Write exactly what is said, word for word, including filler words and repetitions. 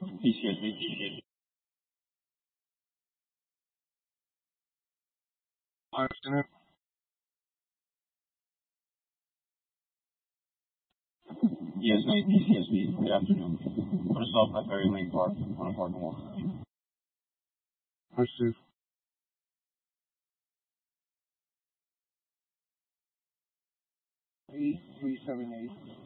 P C S B. Understand it? Yes, mate, P C S B. Good afternoon. Put us off at Berry Lane Park on a parking lot. Understood. Eight three seven eight.